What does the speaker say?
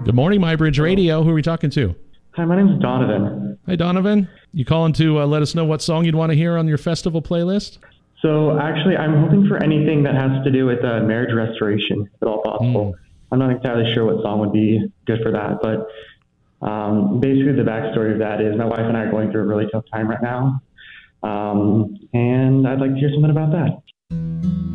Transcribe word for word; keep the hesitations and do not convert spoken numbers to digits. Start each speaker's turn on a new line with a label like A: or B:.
A: Good morning, MyBridge Radio. Who are we talking to?
B: Hi, my name's Donovan.
A: Hi, Donovan. You calling to uh, let us know what song you'd want to hear on your festival playlist?
B: So actually, I'm hoping for anything that has to do with uh, marriage restoration, if at all possible. Mm. I'm not entirely sure what song would be good for that, but um, basically the backstory of that is my wife and I are going through a really tough time right now, um, and I'd like to hear something about that.